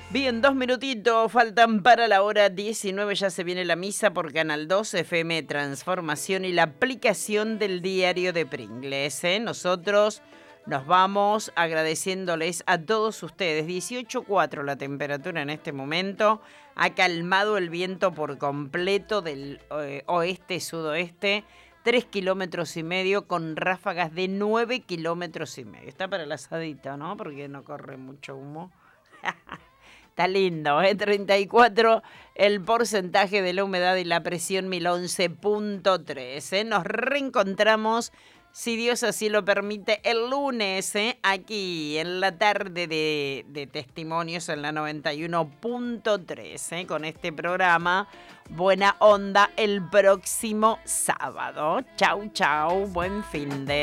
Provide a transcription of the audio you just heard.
Bien, 2 minutitos faltan para la hora 19. Ya se viene la misa por Canal 2, FM Transformación y la aplicación del diario de Pringles. Nosotros nos vamos agradeciéndoles a todos ustedes. 18,4 la temperatura en este momento. Ha calmado el viento por completo del oeste-sudoeste. 3,5 kilómetros con ráfagas de 9,5 kilómetros. Está para el asadito, ¿no? Porque no corre mucho humo. Está lindo, 34 el porcentaje de la humedad y la presión 1011,3. Nos reencontramos, si Dios así lo permite, el lunes, aquí en la tarde de testimonios en la 91,3, con este programa Buena Onda el próximo sábado. Chau, chau, buen fin de...